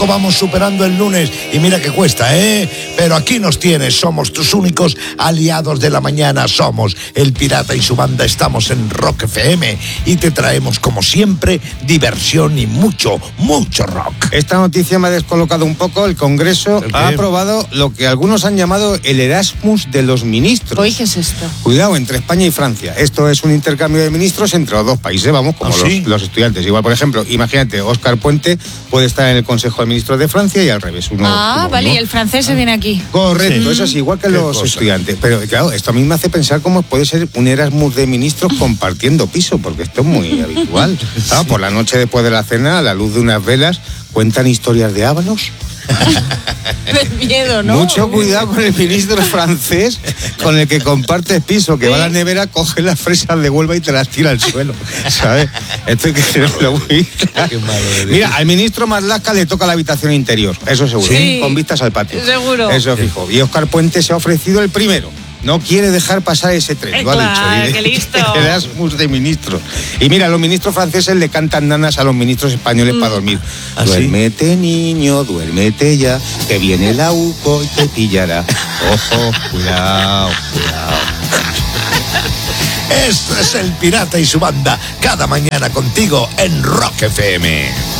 Vamos superando el lunes y mira que cuesta, pero aquí nos tienes, somos tus únicos aliados de la mañana, somos El Pirata y su banda, estamos en Rock FM y te traemos como siempre diversión y mucho rock. Esta noticia me ha descolocado un poco. El Congreso ha aprobado lo que algunos han llamado el Erasmus de los ministros. Oye, ¿qué es esto? Cuidado, entre España y Francia. Esto es un intercambio de ministros entre los dos países, vamos, como los estudiantes. Igual, por ejemplo, imagínate, Óscar Puente puede estar en el Consejo de Ministros de Francia y al revés. Vale, ¿no? Y el francés se viene aquí. Correcto, eso es igual que los estudiantes. Pero claro, esto a mí me hace pensar cómo puede ser un Erasmus de ministros compartiendo piso, porque esto es muy habitual. Claro, por la noche después de la cena, a la luz de unas velas, cuentan historias de Ábalos. De miedo, ¿no? Mucho cuidado con el ministro francés con el que compartes piso, que va a la nevera, coge las fresas de Huelva y te las tira al suelo, ¿sabes? Esto hay que tenerlo muy claro. Mira, al ministro Marlaska le toca la habitación interior, eso seguro, con vistas al patio. Seguro. Eso fijo. Y Óscar Puente se ha ofrecido el primero. No quiere dejar pasar ese tren, lo ha dicho. ¡Qué listo! Erasmus de ministros. Y mira, los ministros franceses le cantan nanas a los ministros españoles para dormir. ¿Ah, duérmete, niño, duérmete ya, que viene la UCO y te pillará. Ojo, cuidado. Esto es El Pirata y su banda, cada mañana contigo en Rock FM.